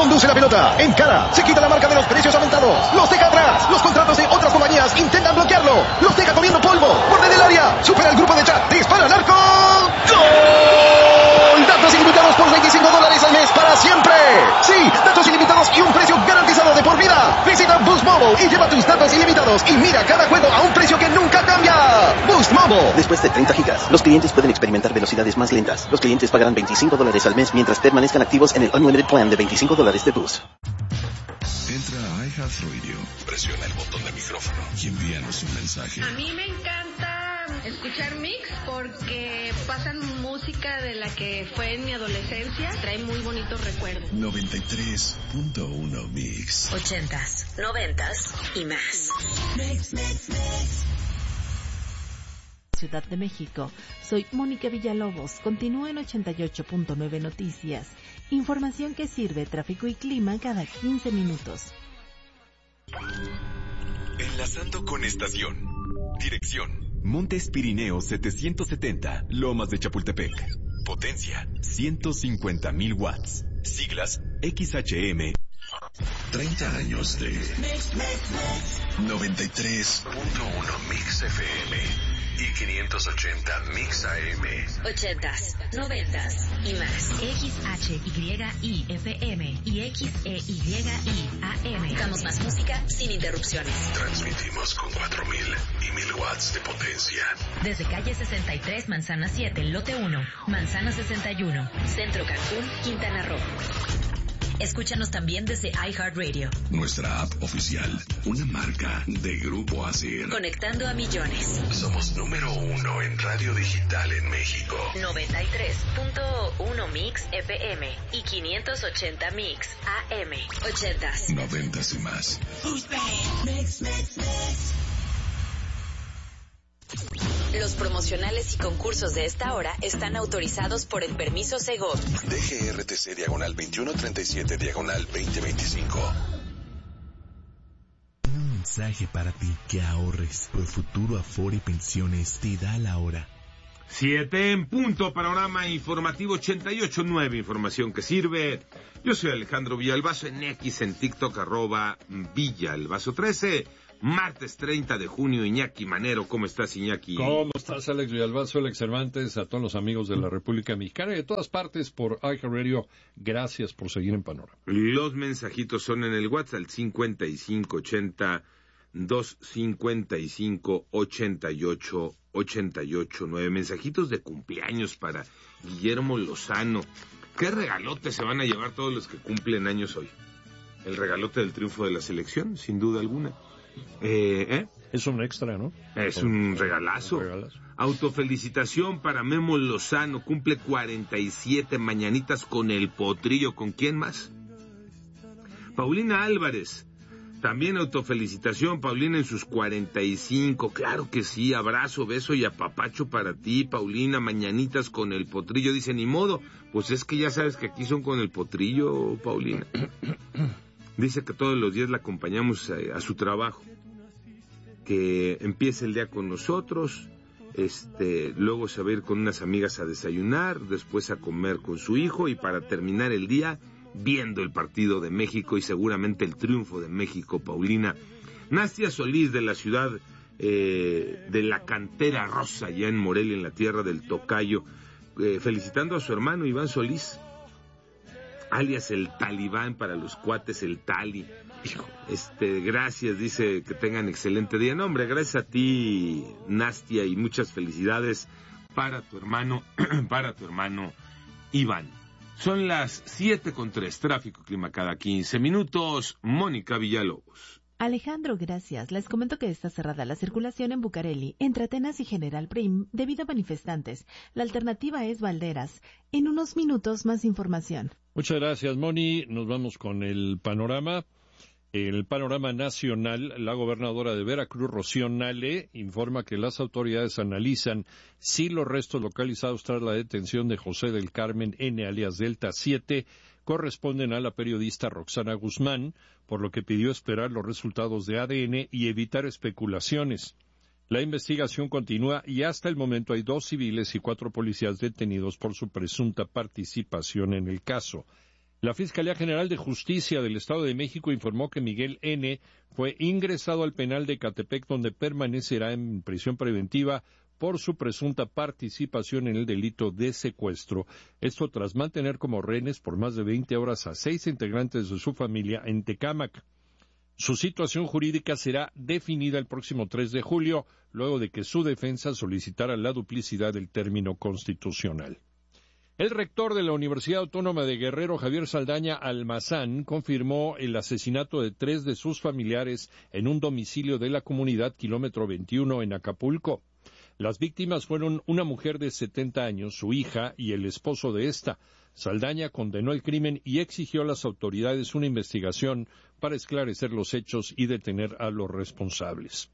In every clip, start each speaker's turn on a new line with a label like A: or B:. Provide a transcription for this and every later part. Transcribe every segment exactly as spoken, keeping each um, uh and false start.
A: conduce la pelota, encara, se quita la marca de los precios aumentados, los deja atrás, los contratos de otras compañías intentan bloquearlo, los deja comiendo polvo, borde del área, supera el grupo de chat, dispara al arco, ¡gol! Datos ilimitados por veinticinco dólares al mes para siempre. Sí, datos ilimitados y un precio garantizado de por vida. Visita Boost Mobile y lleva tus datos ilimitados y mira cada juego a un precio que nunca cambia. Boost Mobile.
B: Después de treinta gigas, los clientes pueden experimentar velocidades más lentas. Los clientes pagarán veinticinco dólares al mes mientras permanezcan activos en el Unlimited Plan de veinticinco dólares de Boost.
C: Entra a iHeartRadio, presiona el botón de micrófono y envíanos un mensaje.
D: A mí me encanta escuchar Mix porque pasan música de la que fue en mi adolescencia. Trae muy bonitos recuerdos.
C: noventa y tres punto uno Mix.
E: Ochentas, noventas y más.
F: Mix, mix, mix.
G: Ciudad de México. Soy Mónica Villalobos. Continúo en ochenta y ocho punto nueve Noticias. Información que sirve, tráfico y clima cada quince minutos.
H: Enlazando con estación. Dirección: Montes Pirineos setecientos setenta, Lomas de Chapultepec. Potencia: ciento cincuenta mil watts. Siglas: X H M.
C: treinta años de noventa y tres punto uno Mix F M y quinientos ochenta Mix A M.
E: Ochentas, noventas y más.
I: X H Y I F M y X E Y I A M.
E: Damos más música sin interrupciones.
C: Transmitimos con cuatro mil y mil watts de potencia.
I: Desde calle sesenta y tres, Manzana siete, lote uno, Manzana sesenta y uno.
E: Centro Cancún, Quintana Roo. Escúchanos también desde iHeartRadio.
C: Nuestra app oficial, una marca de Grupo Asir.
E: Conectando a millones.
C: Somos número uno en radio digital en México.
E: noventa y tres punto uno Mix F M y quinientos ochenta Mix A M. Ochentas.
C: Noventas y más.
F: Mix, mix, mix.
E: Los promocionales y concursos de esta hora están autorizados por el permiso Segov.
C: D G R T C diagonal veintiuno treinta y siete diagonal veinte veinticinco.
J: Un mensaje para ti, que ahorres. Profuturo Afore Pensiones te da la hora.
K: Siete en punto, panorama informativo ochenta y ocho punto nueve, información que sirve. Yo soy Alejandro Villalbazo, en X, en TikTok, arroba Villalbazo trece. Martes treinta de junio, Iñaki Manero. ¿Cómo estás, Iñaki?
L: ¿Cómo estás, Alex Villalbazo, Alex Cervantes, a todos los amigos de la República Mexicana y de todas partes por iHeartRadio? Gracias por seguir en Panorama.
K: Los mensajitos son en el WhatsApp, cincuenta y cinco ochenta, doscientos cincuenta y cinco, ochenta y ocho, ochenta y ocho, nueve. Mensajitos de cumpleaños para Guillermo Lozano. ¿Qué regalote se van a llevar todos los que cumplen años hoy? El regalote del triunfo de la selección, sin duda alguna. Eh, ¿eh?
L: Es un extra, ¿no?
K: Es un regalazo. un regalazo. Autofelicitación para Memo Lozano, cumple cuarenta y siete mañanitas con el potrillo. ¿Con quién más? Paulina Álvarez, también autofelicitación, Paulina, en sus cuarenta y cinco. Claro que sí, abrazo, beso y apapacho para ti, Paulina, mañanitas con el potrillo. Dice, ni modo, pues es que ya sabes que aquí son con el potrillo, Paulina. Dice que todos los días la acompañamos a, a su trabajo, que empiece el día con nosotros, este, luego se va a ir con unas amigas a desayunar, después a comer con su hijo y para terminar el día viendo el partido de México y seguramente el triunfo de México, Paulina. Nastia Solís, de la ciudad eh, de la Cantera Rosa, ya en Morelia, en la tierra del Tocayo, eh, felicitando a su hermano Iván Solís, alias el Talibán para los cuates, el Tali. Este, gracias, dice que tengan excelente día. No, hombre, gracias a ti, Nastia, y muchas felicidades para tu hermano, para tu hermano Iván. Son las siete con tres, tráfico, clima cada quince minutos. Mónica Villalobos.
G: Alejandro, gracias. Les comento que está cerrada la circulación en Bucareli, entre Atenas y General Prim, debido a manifestantes. La alternativa es Valderas. En unos minutos, más información.
L: Muchas gracias, Moni. Nos vamos con el panorama. El panorama nacional. La gobernadora de Veracruz, Rocío Nale, informa que las autoridades analizan si los restos localizados tras la detención de José del Carmen N, alias Delta siete, corresponden a la periodista Roxana Guzmán, por lo que pidió esperar los resultados de A D N y evitar especulaciones. La investigación continúa y hasta el momento hay dos civiles y cuatro policías detenidos por su presunta participación en el caso. La Fiscalía General de Justicia del Estado de México informó que Miguel N. fue ingresado al penal de Ecatepec, donde permanecerá en prisión preventiva por su presunta participación en el delito de secuestro. Esto tras mantener como rehenes por más de veinte horas a seis integrantes de su familia en Tecámac. Su situación jurídica será definida el próximo tres de julio, luego de que su defensa solicitara la duplicidad del término constitucional. El rector de la Universidad Autónoma de Guerrero, Javier Saldaña Almazán, confirmó el asesinato de tres de sus familiares en un domicilio de la comunidad Kilómetro veintiuno en Acapulco. Las víctimas fueron una mujer de setenta años, su hija y el esposo de esta. Saldaña condenó el crimen y exigió a las autoridades una investigación para esclarecer los hechos y detener a los responsables.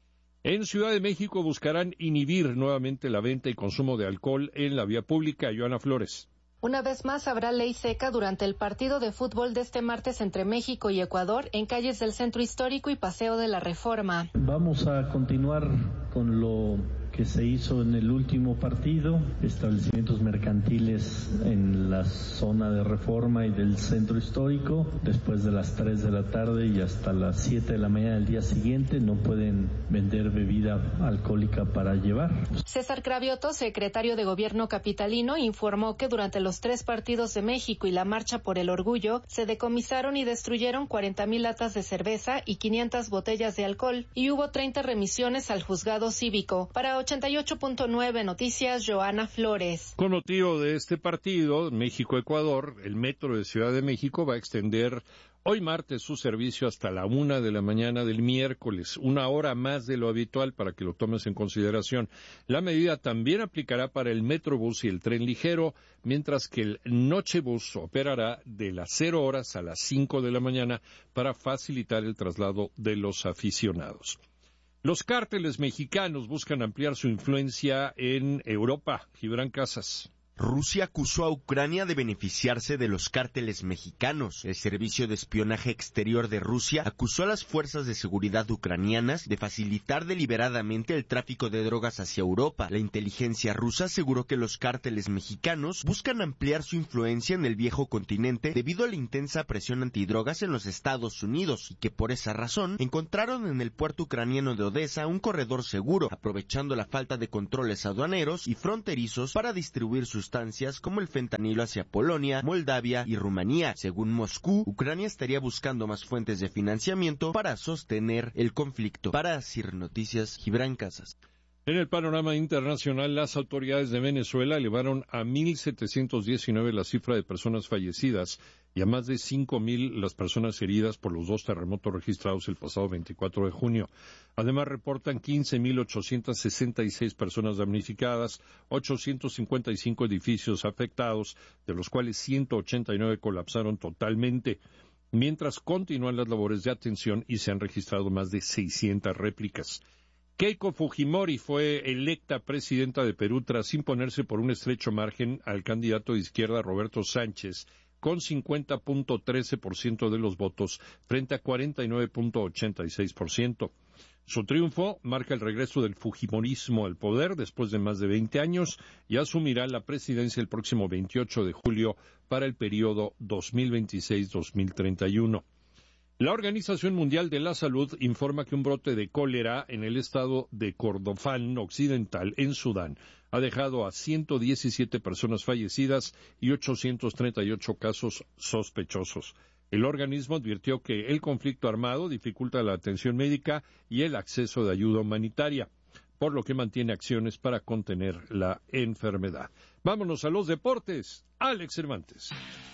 L: En Ciudad de México buscarán inhibir nuevamente la venta y consumo de alcohol en la vía pública. Joana Flores.
M: Una vez más habrá ley seca durante el partido de fútbol de este martes entre México y Ecuador en calles del Centro Histórico y Paseo de la Reforma.
N: Vamos a continuar con lo que se hizo en el último partido, establecimientos mercantiles en la zona de Reforma y del Centro Histórico, después de las tres de la tarde y hasta las siete de la mañana del día siguiente no pueden vender bebida alcohólica para llevar.
M: César Cravioto, secretario de Gobierno capitalino, informó que durante los tres partidos de México y la Marcha por el Orgullo se decomisaron y destruyeron cuarenta mil latas de cerveza y quinientas botellas de alcohol y hubo treinta remisiones al juzgado cívico. Para ochenta y ocho punto nueve Noticias, Joana Flores.
L: Con motivo de este partido, México-Ecuador, el Metro de Ciudad de México va a extender hoy martes su servicio hasta la una de la mañana del miércoles, una hora más de lo habitual para que lo tomes en consideración. La medida también aplicará para el Metrobús y el tren ligero, mientras que el Nochebús operará de las cero horas a las cinco de la mañana para facilitar el traslado de los aficionados. Los cárteles mexicanos buscan ampliar su influencia en Europa. Gibran Casas.
O: Rusia acusó a Ucrania de beneficiarse de los cárteles mexicanos. El Servicio de Espionaje Exterior de Rusia acusó a las fuerzas de seguridad ucranianas de facilitar deliberadamente el tráfico de drogas hacia Europa. La inteligencia rusa aseguró que los cárteles mexicanos buscan ampliar su influencia en el viejo continente debido a la intensa presión antidrogas en los Estados Unidos y que por esa razón encontraron en el puerto ucraniano de Odessa un corredor seguro, aprovechando la falta de controles aduaneros y fronterizos para distribuir sus sustancias como el fentanilo hacia Polonia, Moldavia y Rumanía. Según Moscú, Ucrania estaría buscando más fuentes de financiamiento para sostener el conflicto. Para Cir Noticias, Gibran Casas.
L: En el panorama internacional, las autoridades de Venezuela elevaron a mil setecientos diecinueve la cifra de personas fallecidas y a más de cinco mil las personas heridas por los dos terremotos registrados el pasado veinticuatro de junio. Además, reportan quince mil ochocientas sesenta y seis personas damnificadas, ochocientos cincuenta y cinco edificios afectados, de los cuales ciento ochenta y nueve colapsaron totalmente, mientras continúan las labores de atención y se han registrado más de seiscientas réplicas. Keiko Fujimori fue electa presidenta de Perú tras imponerse por un estrecho margen al candidato de izquierda Roberto Sánchez, con cincuenta punto trece por ciento de los votos frente a cuarenta y nueve punto ochenta y seis por ciento. Su triunfo marca el regreso del fujimorismo al poder después de más de veinte años y asumirá la presidencia el próximo veintiocho de julio para el periodo dos mil veintiséis a dos mil treinta y uno. La Organización Mundial de la Salud informa que un brote de cólera en el estado de Kordofán Occidental, en Sudán, ha dejado a ciento diecisiete personas fallecidas y ochocientos treinta y ocho casos sospechosos. El organismo advirtió que el conflicto armado dificulta la atención médica y el acceso de ayuda humanitaria, por lo que mantiene acciones para contener la enfermedad. Vámonos a los deportes. Alex Cervantes.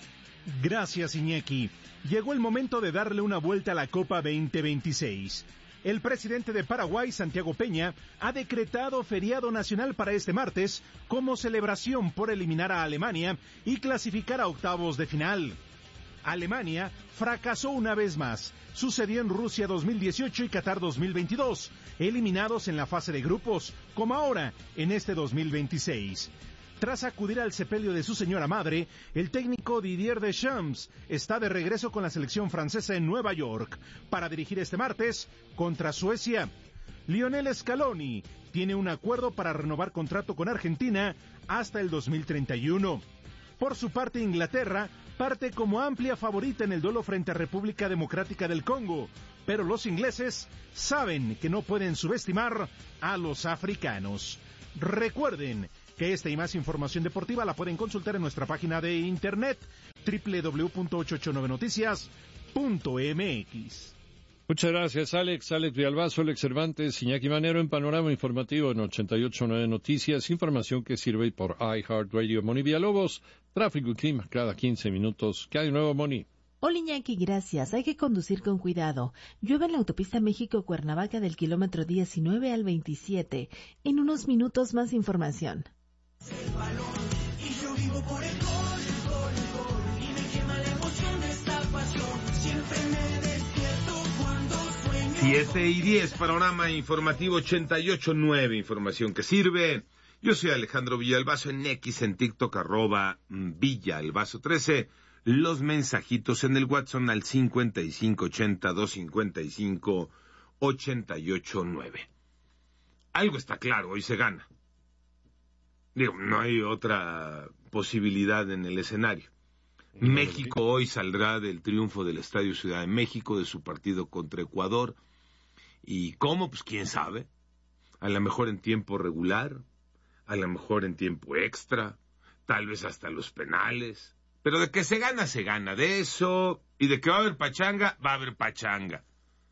P: Gracias, Iñaki. Llegó el momento de darle una vuelta a la Copa veinte veintiséis. El presidente de Paraguay, Santiago Peña, ha decretado feriado nacional para este martes como celebración por eliminar a Alemania y clasificar a octavos de final. Alemania fracasó una vez más. Sucedió en Rusia dos mil dieciocho y Qatar dos mil veintidós, eliminados en la fase de grupos, como ahora en este dos mil veintiséis. Tras acudir al sepelio de su señora madre, el técnico Didier Deschamps está de regreso con la selección francesa en Nueva York para dirigir este martes contra Suecia. Lionel Scaloni tiene un acuerdo para renovar contrato con Argentina hasta el dos mil treinta y uno. Por su parte, Inglaterra parte como amplia favorita en el duelo frente a República Democrática del Congo, pero los ingleses saben que no pueden subestimar a los africanos. Recuerden que esta y más información deportiva la pueden consultar en nuestra página de internet doble u doble u doble u punto ochocientos ochenta y nueve noticias punto m x.
L: Muchas gracias, Alex. Alex Villalbazo, Alex Cervantes, Iñaki Manero en Panorama Informativo en ochenta y ocho punto nueve Noticias. Información que sirve por iHeartRadio. Moni Villalobos, tráfico y clima cada quince minutos. ¿Qué hay de nuevo, Moni?
G: Hola Iñaki, gracias. Hay que conducir con cuidado. Llueve en la autopista México-Cuernavaca del kilómetro diecinueve al veintisiete. En unos minutos más información.
K: siete y diez, Panorama Informativo ochenta y ocho punto nueve, información que sirve. Yo soy Alejandro Villalbazo en X, en TikTok, arroba Villalbazo trece. Los mensajitos en el WhatsApp al cincuenta y cinco ochenta, doscientos cincuenta y cinco, ochenta y ocho nueve. Algo está claro, hoy se gana. Digo, no hay otra posibilidad en el escenario. México hoy saldrá del triunfo del Estadio Ciudad de México, de su partido contra Ecuador. ¿Y cómo? Pues quién sabe. A lo mejor en tiempo regular, a lo mejor en tiempo extra, tal vez hasta los penales. Pero de que se gana, se gana. De eso, y de que va a haber pachanga, va a haber pachanga.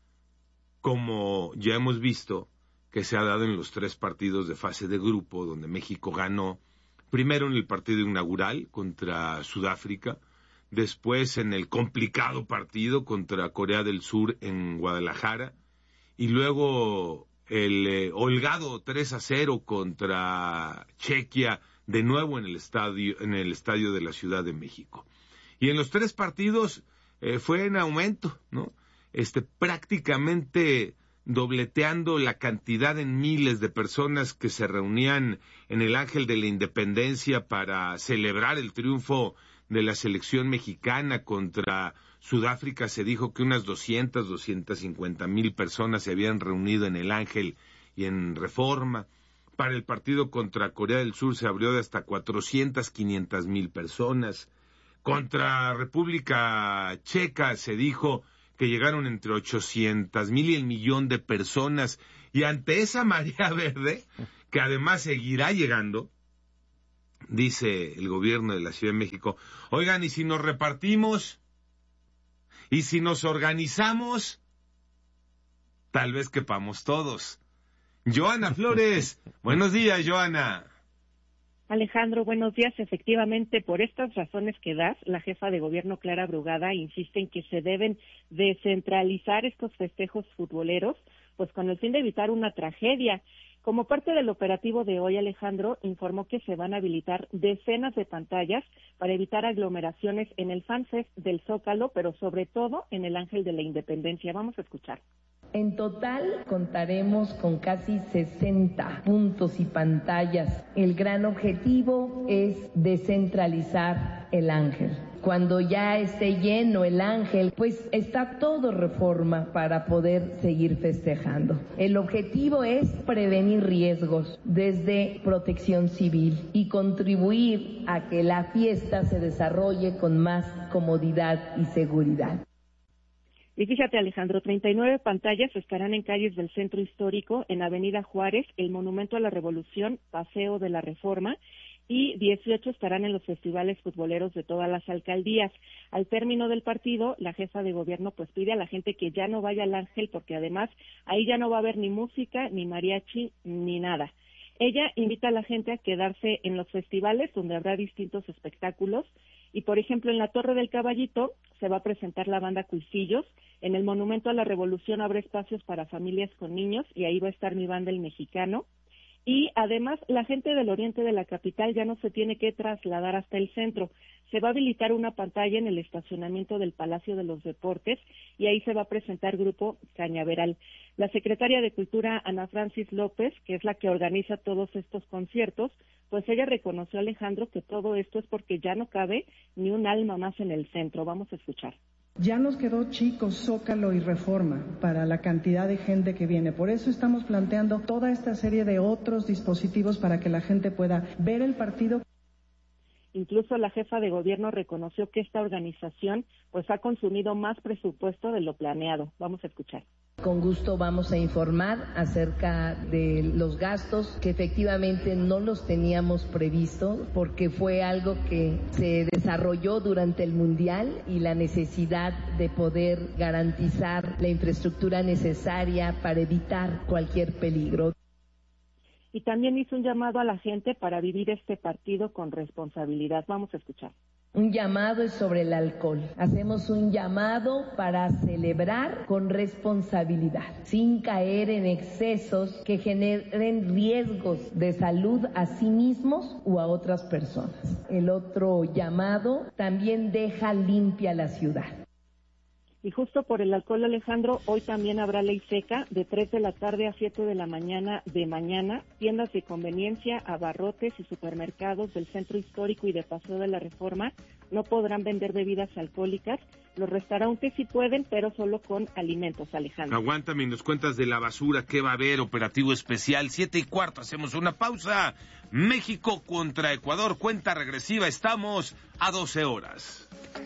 K: Como ya hemos visto que se ha dado en los tres partidos de fase de grupo, donde México ganó, primero en el partido inaugural contra Sudáfrica, después en el complicado partido contra Corea del Sur en Guadalajara, y luego el eh, holgado tres a cero contra Chequia, de nuevo en el estadio, en el estadio de la Ciudad de México. Y en los tres partidos eh, fue en aumento, ¿no? Este, prácticamente dobleteando la cantidad en miles de personas que se reunían en el Ángel de la Independencia para celebrar el triunfo de la selección mexicana contra Sudáfrica. Se dijo que unas doscientas, doscientas cincuenta mil personas se habían reunido en el Ángel y en Reforma. Para el partido contra Corea del Sur se abrió de hasta cuatrocientas, quinientas mil personas. Contra República Checa se dijo que llegaron entre ochocientas mil y el millón de personas. Y ante esa marea verde, que además seguirá llegando, dice el gobierno de la Ciudad de México, oigan, ¿y si nos repartimos? ¿Y si nos organizamos? Tal vez quepamos todos. Joana Flores, buenos días, Joana.
Q: Alejandro, buenos días. Efectivamente, por estas razones que das, la jefa de gobierno Clara Brugada insiste en que se deben descentralizar estos festejos futboleros, pues con el fin de evitar una tragedia. Como parte del operativo de hoy, Alejandro informó que se van a habilitar decenas de pantallas para evitar aglomeraciones en el FanFest del Zócalo, pero sobre todo en el Ángel de la Independencia. Vamos a escuchar.
R: En total contaremos con casi sesenta puntos y pantallas. El gran objetivo es descentralizar el Ángel. Cuando ya esté lleno el Ángel, pues está todo Reforma para poder seguir festejando. El objetivo es prevenir riesgos desde Protección Civil y contribuir a que la fiesta se desarrolle con más comodidad y seguridad.
Q: Y fíjate, Alejandro, treinta y nueve pantallas estarán en calles del Centro Histórico, en Avenida Juárez, el Monumento a la Revolución, Paseo de la Reforma, y dieciocho estarán en los festivales futboleros de todas las alcaldías. Al término del partido, la jefa de gobierno pues pide a la gente que ya no vaya al Ángel, porque además ahí ya no va a haber ni música, ni mariachi, ni nada. Ella invita a la gente a quedarse en los festivales, donde habrá distintos espectáculos, y por ejemplo en la Torre del Caballito se va a presentar la banda Cuisillos, en el Monumento a la Revolución habrá espacios para familias con niños, y ahí va a estar mi banda El Mexicano, y además la gente del oriente de la capital ya no se tiene que trasladar hasta el centro. Se va a habilitar una pantalla en el estacionamiento del Palacio de los Deportes y ahí se va a presentar Grupo Cañaveral. La secretaria de Cultura, Ana Francis López, que es la que organiza todos estos conciertos, pues ella reconoció, Alejandro, que todo esto es porque ya no cabe ni un alma más en el centro. Vamos a escuchar.
S: Ya nos quedó chico Zócalo y Reforma para la cantidad de gente que viene. Por eso estamos planteando toda esta serie de otros dispositivos para que la gente pueda ver el partido.
Q: Incluso la jefa de gobierno reconoció que esta organización pues ha consumido más presupuesto de lo planeado. Vamos a escuchar.
R: Con gusto vamos a informar acerca de los gastos que efectivamente no los teníamos previsto porque fue algo que se desarrolló durante el Mundial y la necesidad de poder garantizar la infraestructura necesaria para evitar cualquier peligro.
Q: Y también hizo un llamado a la gente para vivir este partido con responsabilidad. Vamos a escuchar.
R: Un llamado es sobre el alcohol. Hacemos un llamado para celebrar con responsabilidad, sin caer en excesos que generen riesgos de salud a sí mismos u a otras personas. El otro llamado también deja limpia la ciudad.
Q: Y justo por el alcohol, Alejandro, hoy también habrá ley seca de tres de la tarde a siete de la mañana de mañana. Tiendas de conveniencia, abarrotes y supermercados del Centro Histórico y de Paseo de la Reforma no podrán vender bebidas alcohólicas. Los restaurantes sí pueden, pero solo con alimentos, Alejandro.
K: Aguántame y nos cuentas de la basura, qué va a haber, operativo especial, siete y cuarto, hacemos una pausa. México contra Ecuador, cuenta regresiva, estamos a doce horas.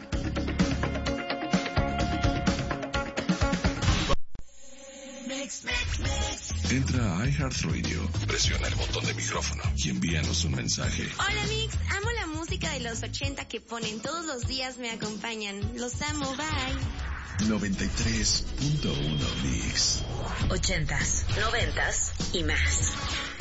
C: Entra a iHeartRadio, presiona el botón de micrófono y envíanos un mensaje.
T: Hola Mix, amo la música de los ochenta que ponen todos los días, me acompañan. Los amo, bye.
C: noventa y tres punto uno Mix.
E: Ochentas, noventas y más.